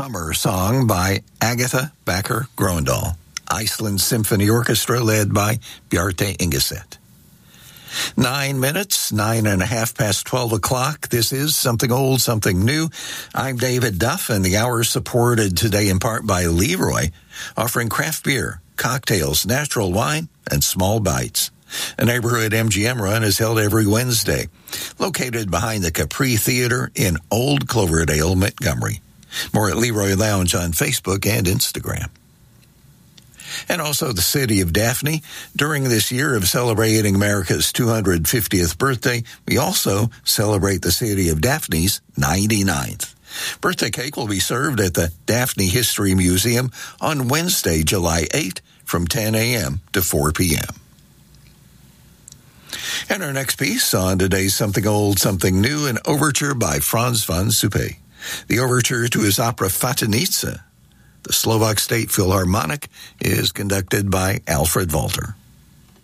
Summer Song by Agatha Backer Grøndahl. Iceland Symphony Orchestra led by Bjarte Ingeset. 9 minutes, 12 o'clock. This is Something Old, Something New. I'm David Duff, and the hour is supported today in part by Leroy, offering craft beer, cocktails, natural wine, and small bites. A neighborhood MGM run is held every Wednesday, located behind the Capri Theater in Old Cloverdale, Montgomery. More at Leroy Lounge on Facebook and Instagram. And also the city of Daphne. During this year of celebrating America's 250th birthday, we also celebrate the city of Daphne's 99th. Birthday cake will be served at the Daphne History Museum on Wednesday, July 8th from 10 a.m. to 4 p.m. And our next piece on today's Something Old, Something New, an overture by Franz von Suppé. The overture to his opera Fatinitsa. The Slovak State Philharmonic is conducted by Alfred Walter.